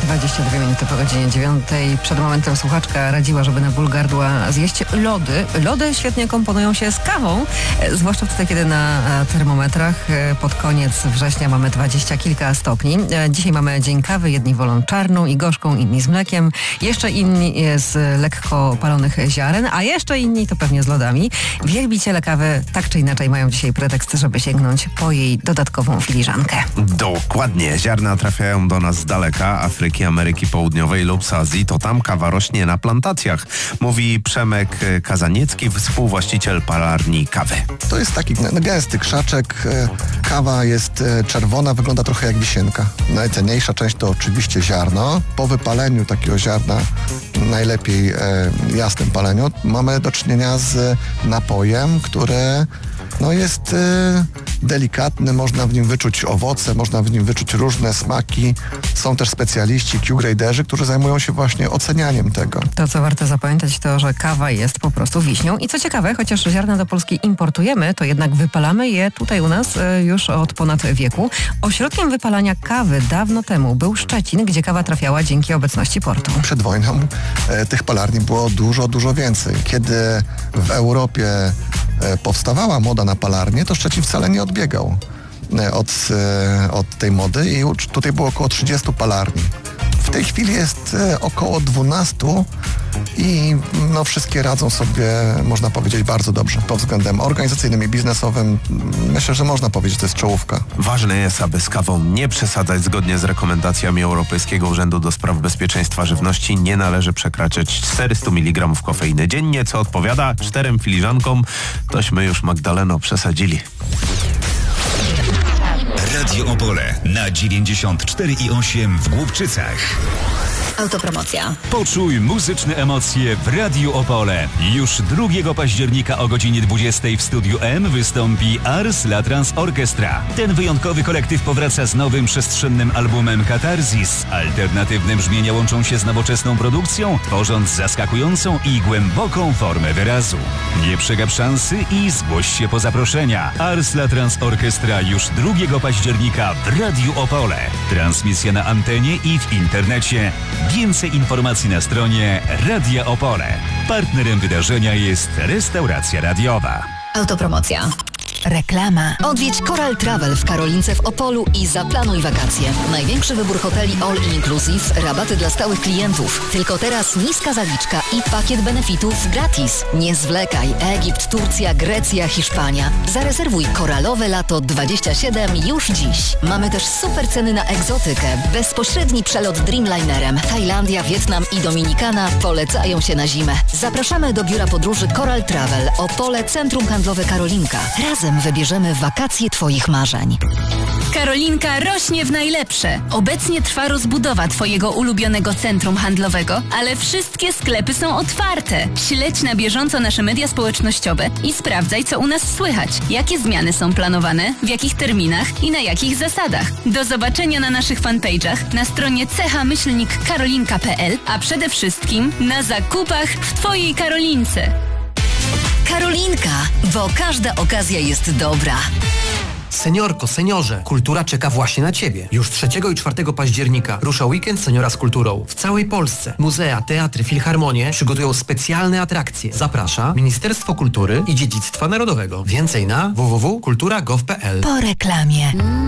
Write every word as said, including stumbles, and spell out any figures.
dwadzieścia dwie minuty po godzinie dziewiątej. Przed momentem słuchaczka radziła, żeby na ból gardła zjeść lody. Lody świetnie komponują się z kawą, zwłaszcza wtedy, kiedy na termometrach pod koniec września mamy dwadzieścia kilka stopni. Dzisiaj mamy dzień kawy. Jedni wolą czarną i gorzką, inni z mlekiem. Jeszcze inni z lekko palonych ziaren, a jeszcze inni to pewnie z lodami. Wielbiciele kawy tak czy inaczej mają dzisiaj pretekst, żeby sięgnąć po jej dodatkową filiżankę. Dokładnie. Ziarna trafiają do nas z daleka, Afryki, Ameryki Południowej lub z Azji. To tam kawa rośnie na plantacjach, mówi Przemek Kazaniecki, współwłaściciel palarni kawy. To jest taki gęsty krzaczek. Kawa jest czerwona, wygląda trochę jak wisienka. Najcenniejsza część to oczywiście ziarno. Po wypaleniu takiego ziarna, najlepiej jasnym paleniu, mamy do czynienia z napojem, który no jest e, delikatny, można w nim wyczuć owoce, można w nim wyczuć różne smaki. Są też specjaliści, Q-graderzy, którzy zajmują się właśnie ocenianiem tego. To, co warto zapamiętać, to, że kawa jest po prostu wiśnią. I co ciekawe, chociaż ziarna do Polski importujemy, to jednak wypalamy je tutaj u nas e, już od ponad wieku. Ośrodkiem wypalania kawy dawno temu był Szczecin, gdzie kawa trafiała dzięki obecności portu. Przed wojną e, tych palarni było dużo, dużo więcej. Kiedy w Europie e, powstawała moda na palarnię, to Szczecin wcale nie odbiegał od, od tej mody i tutaj było około trzydziestu palarni. W tej chwili jest około dwunastu i no, wszystkie radzą sobie, można powiedzieć, bardzo dobrze. Pod względem organizacyjnym i biznesowym myślę, że można powiedzieć, że to jest czołówka. Ważne jest, aby z kawą nie przesadzać. Zgodnie z rekomendacjami Europejskiego Urzędu do Spraw Bezpieczeństwa Żywności nie należy przekraczać czterysta miligramów kofeiny dziennie, co odpowiada czterem filiżankom. Tośmy już, Magdaleno, przesadzili. Radio Opole na dziewięćdziesiąt cztery i osiem w Głubczycach. Autopromocja. Poczuj muzyczne emocje w Radiu Opole. Już drugiego października o godzinie dwudziestej w Studiu M wystąpi Ars La Trans Orchestra. Ten wyjątkowy kolektyw powraca z nowym przestrzennym albumem Katarzis. Alternatywne brzmienia łączą się z nowoczesną produkcją, tworząc zaskakującą i głęboką formę wyrazu. Nie przegap szansy i zgłoś się po zaproszenia. Ars La Trans Orchestra już drugiego października w Radiu Opole. Transmisja na antenie i w internecie. Więcej informacji na stronie Radia Opole. Partnerem wydarzenia jest restauracja radiowa. Autopromocja. Reklama. Odwiedź Coral Travel w Karolince w Opolu i zaplanuj wakacje. Największy wybór hoteli all inclusive, rabaty dla stałych klientów. Tylko teraz niska zaliczka i pakiet benefitów gratis. Nie zwlekaj. Egipt, Turcja, Grecja, Hiszpania. Zarezerwuj koralowe lato dwadzieścia siedem już dziś. Mamy też super ceny na egzotykę. Bezpośredni przelot Dreamlinerem. Tajlandia, Wietnam i Dominikana polecają się na zimę. Zapraszamy do biura podróży Coral Travel. Opole, Centrum Handlowe Karolinka. Razem wybierzemy wakacje Twoich marzeń. Karolinka rośnie w najlepsze. Obecnie trwa rozbudowa Twojego ulubionego centrum handlowego, ale wszystkie sklepy są otwarte. Śledź na bieżąco nasze media społecznościowe i sprawdzaj, co u nas słychać. Jakie zmiany są planowane, w jakich terminach i na jakich zasadach. Do zobaczenia na naszych fanpage'ach, na stronie cecha myślnik karolinka kropka p l, a przede wszystkim na zakupach w Twojej Karolince. Karolinka, bo każda okazja jest dobra. Seniorko, seniorze, kultura czeka właśnie na Ciebie. Już trzeciego i czwartego października rusza weekend Seniora z kulturą. W całej Polsce muzea, teatry, filharmonie przygotują specjalne atrakcje. Zaprasza Ministerstwo Kultury i Dziedzictwa Narodowego. Więcej na w w w kropka kultura kropka gov kropka p l. Po reklamie.